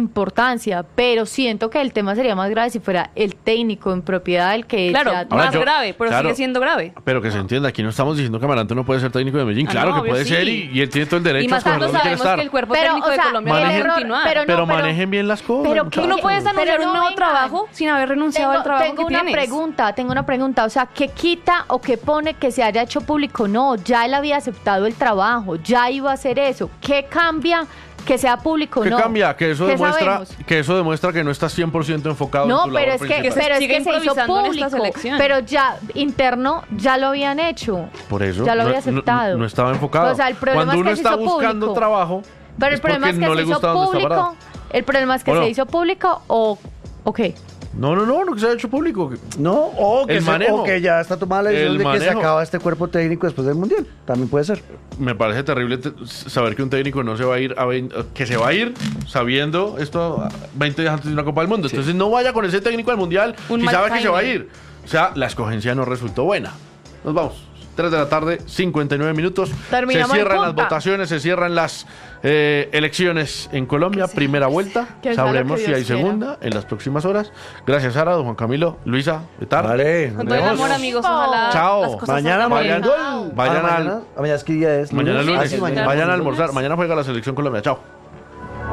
importancia, pero siento que el tema sería más grave si fuera el técnico en propiedad el que Claro, sea- más grave, pero sigue siendo grave. Pero que se entienda, aquí no estamos diciendo que Amaranto no puede ser técnico de Medellín. Claro no, que obvio, puede sí. ser y él tiene todo el derecho Y a más escoger cuando dónde quiere sabemos estar. que el cuerpo Pero, técnico o de sea, Colombia el debe error- continuar. Pero no, manejen bien las cosas. pero muchachos. Tú no puedes anunciar Pero un no nuevo vengan. trabajo sin haber renunciado al trabajo tengo que una tienes. tengo una pregunta, o sea, ¿qué quita o qué pone que se haya hecho público? No, ya él había aceptado el trabajo, ya iba a hacer eso. ¿Qué cambia que sea público? ¿Qué No. cambia? Que eso ¿Qué demuestra sabemos? que eso demuestra que no estás 100% enfocado en No, tu pero labor es que, principal. pero es Sigue que se hizo improvisando en esta público, selección. pero ya interno ya lo habían hecho. Por eso ya lo no, había aceptado. no estaba enfocado. O sea, el problema Cuando es uno que se está hizo buscando público. trabajo, Pero el problema es porque que no se le hizo gusta donde está parado. público. El problema es que ¿O no? se hizo público o qué. No que se ha hecho público. No, o que, El manejo. o que ya está tomada la decisión El de que se manejo. acaba este cuerpo técnico después del Mundial. También puede ser. Me parece terrible saber que un técnico no se va a ir que se va a ir sabiendo esto 20 días antes de una Copa del Mundo. Entonces no vaya con ese técnico al Mundial Un y mal sabe que se va a timing. ir. O sea, la escogencia no resultó buena. Nos vamos. 3 de la tarde, 59 minutos. Terminamos se cierran en las punta. votaciones, se cierran las elecciones en Colombia. Primera vuelta. Que sea lo Sabremos que si hay Dios quiera. segunda en las próximas horas. Gracias, Sara, don Juan Camilo, Luisa, Etar. Vale, Con todo el amor, amigos, ojalá Chao. las cosas Mañana salgan bien. vayan, Vayan al- mañana es que día es Mañana lunes. Ah, sí, Vayan al lunes. almorzar. Mañana juega la selección Colombia. Chao.